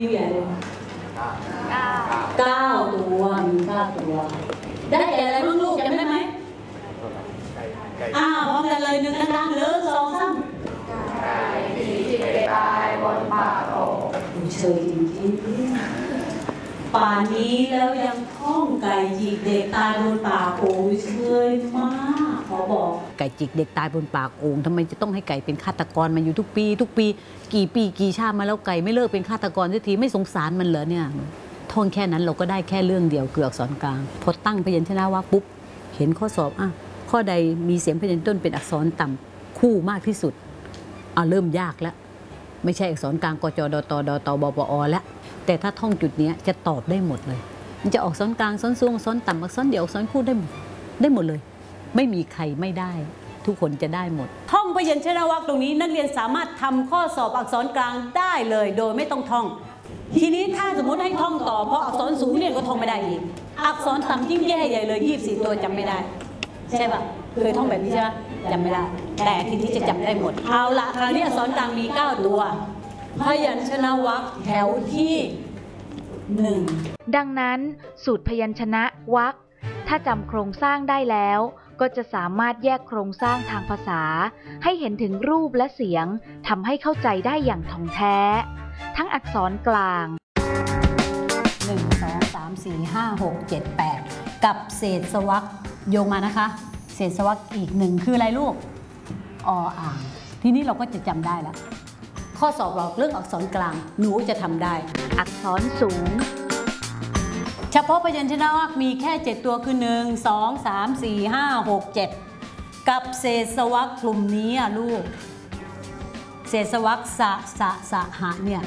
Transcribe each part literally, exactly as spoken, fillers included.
ใหญ่เลยเก้าตัวมีเก้าตัวได้แก่อะไรบ้างลูกจำได้ไหมอ้าวพร้อมกันเลยหนึ่งดังๆหนึ่งสองสามไก่ที่ตายบนป่าโอ้เชยจริงๆป่านี้แล้วยังท่องไก่จิกเด็กตายบนป่าโอ้เชยมากขอบอกไก่จิกเด็กตายบนปากโอ่งทำไมจะต้องให้ไก่เป็นฆาตกรมันอยู่ทุกปีทุกปีกี่ปีกี่ชาติมาแล้วไก่ไม่เลิกเป็นฆาตกรสักทีไม่สงสารมันเหรอเนี่ยท่องแค่นั้นเราก็ได้แค่เรื่องเดียวเกือกสอนกลางพอตั้งพยัญชนะวรรคปุ๊บเห็นข้อสอบอ่ะข้อใดมีเสียงพยัญชนะต้นเป็นอักษรต่ำคู่มากที่สุดอ่ะเริ่มยากแล้วไม่ใช่อักษรกลางกจดตดตบปอแล้วแต่ถ้าท่องจุดนี้จะตอบได้หมดเลยมันจะออกอักษรกลางอักษรสูงอักษรต่ำอักษรเดี่ยวอักษรคู่ได้หมดได้หมดเลยไม่มีใครไม่ได้ทุกคนจะได้หมดท่องพยัญชนะวรรคตรงนี้นักเรียนสามารถทำข้อสอบอักษรกลางได้เลยโดยไม่ต้องท่องทีนี้ถ้าสมมติให้ท่องต่อเพราะอักษรสูงเนี่ยก็ท่องไม่ได้อีกอักษรต่ำยิ่งแย่ใหญ่เลยยี่สิบสี่ตัวจำไม่ได้ใช่ป่ะเคยท่องแบบนี้ใช่ไหมจำไม่ได้แต่ทีนี้จะจำได้หมดเอาละคราวนี้อักษรกลางมีเก้าตัวพยัญชนะวรรคแถวที่หนึ่งดังนั้นสูตรพยัญชนะวรรคถ้าจำโครงสร้างได้แล้วก็จะสามารถแยกโครงสร้างทางภาษาให้เห็นถึงรูปและเสียงทำให้เข้าใจได้อย่างท่องแท้ทั้งอักษรกลางหนึ่ง สอง สาม สี่ ห้า หก เจ็ด แปดกับเศษสวรรคโยงมานะคะเศษสวรรคอีกหนึ่งคืออะไรลูกออ่างทีนี้เราก็จะจำได้แล้วข้อสอบเราเรื่องอักษรกลางหนูจะทำได้อักษรสูงเฉพาะพยัญชนะวรรคมีแค่เจ็ดตัวคือหนึ่ง สอง สาม สี่ ห้า หก เจ็ดกับเศษสวรรคกลุ่มนี้อ่ะลูกเศษสวรรคสะสะสะหะเนี่ย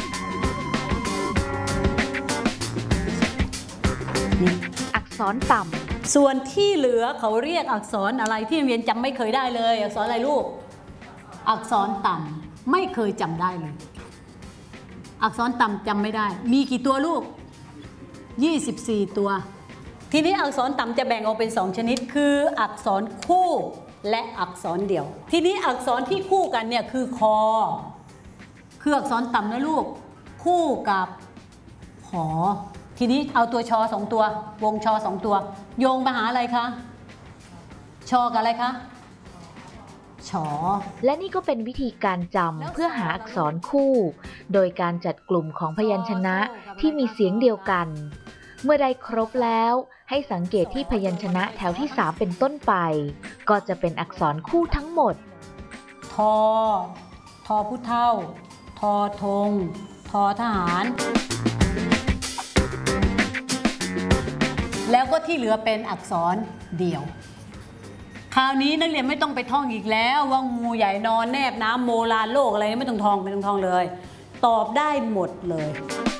นี่อักษรต่ำส่วนที่เหลือเขาเรียกอักษรอะไรที่เรียนจำไม่เคยได้เลยอักษรอะไรลูกอักษรต่ำไม่เคยจำได้เลยอักษรต่ำจำไม่ได้มีกี่ตัวลูกยี่สิบสี่ตัวทีนี้อักษรต่ำจะแบ่งออกเป็นสองชนิดคืออักษรคู่และอักษรเดี่ยวทีนี้อักษรที่คู่กันเนี่ยคือคอคืออักษรต่ำนะลูกคู่กับหอทีนี้เอาตัวชอสองตัววงชอสองตัวโยงมาหาอะไรคะชอกับอะไรคะชอและนี่ก็เป็นวิธีการจำเพื่อหาอักษรคู่โดยการจัดกลุ่มของพยัญชนะที่มีเสียงเดียวกันเมื่อได้ครบแล้วให้สังเกตที่พยัญชนะแถวที่สามเป็นต้นไปก็จะเป็นอักษรคู่ทั้งหมดทอทอผู้เฒ่าทอธงทอทหารแล้วก็ที่เหลือเป็นอักษรเดี่ยวคราวนี้นักเรียนไม่ต้องไปท่องอีกแล้วว่างูใหญ่นอนแนบน้ำโมลาโลกอะไรไม่ต้องท่องไม่ต้องท่องเลยตอบได้หมดเลย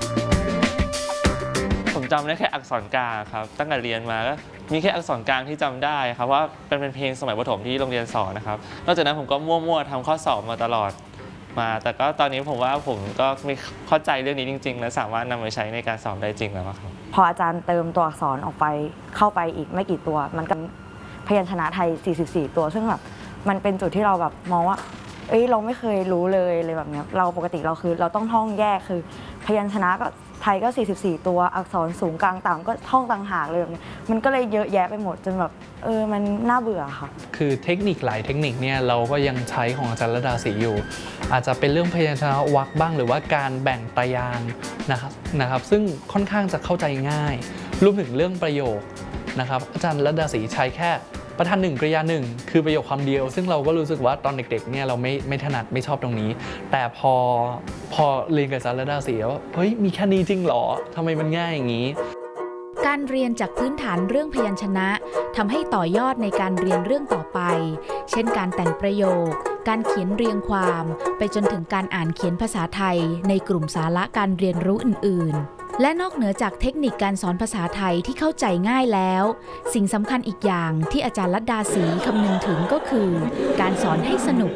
ผมจำได้แค่อักษรกลางครับตั้งแต่เรียนมาก็มีแค่อักษรกลางที่จำได้ครับว่าเป็นเป็นเพลงสมัยประถมที่โรงเรียนสอนนะครับนอกจากนั้นผมก็มั่วๆทำข้อสอบมาตลอดมาแต่ก็ตอนนี้ผมว่าผมก็มีเข้าใจเรื่องนี้จริงๆและสามารถนำไปใช้ในการสอบได้จริงแล้วครับพออาจารย์เติมตัวอักษรออกไปเข้าไปอีกไม่กี่ตัวมันก็พยัญชนะไทยสี่สิบสี่ตัวซึ่งแบบมันเป็นจุดที่เราแบบมองว่าเอ้ยเราไม่เคยรู้เลยเลยแบบนี้เราปกติเราคือเราต้องท่องแยกคือพยัญชนะก็ไทยก็สี่สิบสี่ตัวอักษรสูงกลางต่ำก็ท่องต่างหากเลยแบบนี้มันก็เลยเยอะแยะไปหมดจนแบบเออมันน่าเบื่อค่ะคือเทคนิคหลายเทคนิคเนี่ยเราก็ยังใช้ของอาจารย์ระดาศรีอยู่อาจจะเป็นเรื่องพยัญชนะวรรคบ้างหรือว่าการแบ่งตรยางนะครับนะครับซึ่งค่อนข้างจะเข้าใจง่ายรวมถึงเรื่องประโยคนะครับอาจารย์ระดาศรีใช้แค่ประธานหนึ่งกริยาหนึ่งคือประโยคคำเดียวซึ่งเราก็รู้สึกว่าตอนเด็กๆเนี่ยเราไม่ไม่ถนัดไม่ชอบตรงนี้แต่พอพอเรียนกับอาจารย์ระดาศรีว่าเฮ้ยมีแค่นี้จริงหรอทำไมมันง่ายอย่างนี้การเรียนจากพื้นฐานเรื่องพยัญชนะทำให้ต่อยอดในการเรียนเรื่องต่อไปเช่นการแต่งประโยคการเขียนเรียงความไปจนถึงการอ่านเขียนภาษาไทยในกลุ่มสาระการเรียนรู้อื่นๆและนอกเหนือจากเทคนิคการสอนภาษาไทยที่เข้าใจง่ายแล้วสิ่งสำคัญอีกอย่างที่อาจารย์ลัดดาศรีคำนึงถึงก็คือการสอนให้สนุก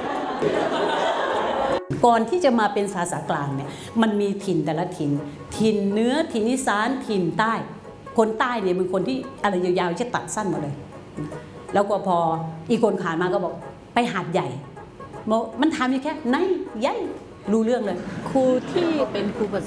ก่อนที่จะมาเป็นภาษากลางเนี่ยมันมีถิ่นแต่ละถิ่นถิ่นเหนือถิ่นอีสานถิ่นใต้คนใต้เนี่ยเป็นคนที่อะไรยาวๆจะตัดสั้นหมดเลยแล้วก็พออีกคนขานมาก็บอกไปหาดใหญ่มันถามอยู่แค่ไหนใหญ่รู้เรื่องเลยครูที่เป็นครูภาษา